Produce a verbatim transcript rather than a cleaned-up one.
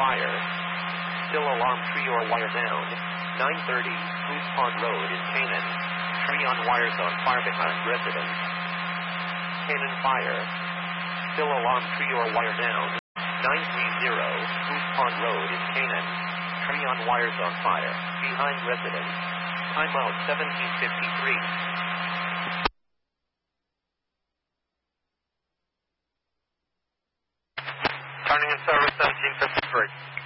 fire. Still alarm, tree or wire down. nine thirty, Moose Pond Road in Canaan. Tree on wires on fire behind residence. Canaan fire. Still alarm, tree or wire down. nine thirty, Moose Pond Road in Canaan. Tree on wires on fire behind residence. Timeout seventeen fifty-three. Turning in service seventeen fifty-three.